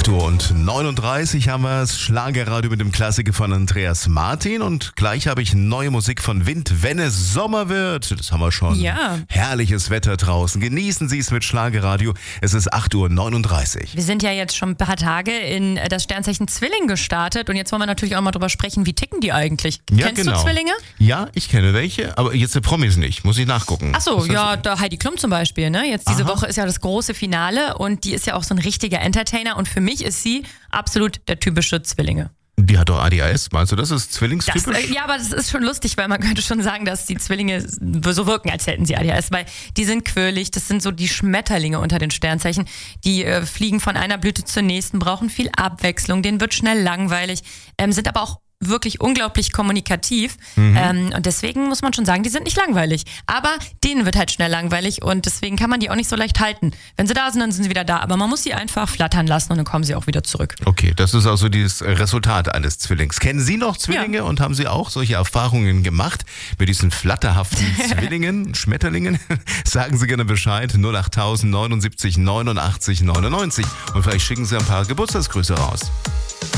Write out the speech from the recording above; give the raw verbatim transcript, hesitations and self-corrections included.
Uhr und neununddreißig haben wir es. Schlagerradio mit dem Klassiker von Andreas Martin. Und gleich habe ich neue Musik von Wind, wenn es Sommer wird. Das haben wir schon. Ja. Herrliches Wetter draußen. Genießen Sie es mit Schlagerradio. Es ist acht Uhr neununddreißig. Wir sind ja jetzt schon ein paar Tage in das Sternzeichen Zwilling gestartet. Und jetzt wollen wir natürlich auch mal drüber sprechen, wie ticken die eigentlich? Ja, Kennst genau. du Zwillinge? Ja, ich kenne welche, aber jetzt der Promis nicht. Muss ich nachgucken. Ach so, Was ja, heißt- da Heidi Klum zum Beispiel. Ne? Jetzt diese Aha. Woche ist ja das große Finale und die ist ja auch so ein richtiger Entertainer. Und für mich ist sie absolut der typische Zwillinge. Die hat doch A D H S. Meinst du, das ist Das, zwillingstypisch? äh, ja, aber das ist schon lustig, weil man könnte schon sagen, dass die Zwillinge so wirken, als hätten sie A D H S, weil die sind quirlig, das sind so die Schmetterlinge unter den Sternzeichen, die äh, fliegen von einer Blüte zur nächsten, brauchen viel Abwechslung, denen wird schnell langweilig, ähm, sind aber auch wirklich unglaublich kommunikativ Mhm. ähm, und deswegen muss man schon sagen, die sind nicht langweilig, aber denen wird halt schnell langweilig und deswegen kann man die auch nicht so leicht halten. Wenn sie da sind, dann sind sie wieder da, aber man muss sie einfach flattern lassen und dann kommen sie auch wieder zurück. Okay, das ist also dieses Resultat eines Zwillings. Kennen Sie noch Zwillinge Ja. und haben Sie auch solche Erfahrungen gemacht mit diesen flatterhaften Zwillingen, Schmetterlingen? Sagen Sie gerne Bescheid, null acht neunundsiebzig neunundachtzig neunundneunzig und vielleicht schicken Sie ein paar Geburtstagsgrüße raus.